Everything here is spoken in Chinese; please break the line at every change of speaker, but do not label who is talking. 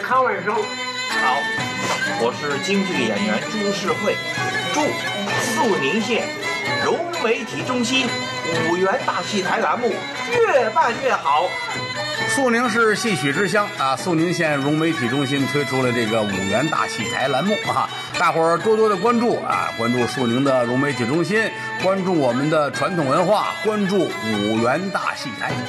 康文生。
好，我是京剧演员朱世慧，祝肃宁县融媒体中心五原大戏台栏目越办越好。
肃宁是戏曲之乡啊，肃宁县融媒体中心推出了这个五原大戏台栏目啊，大伙儿多多的关注啊，关注肃宁的融媒体中心，关注我们的传统文化，关注五原大戏台。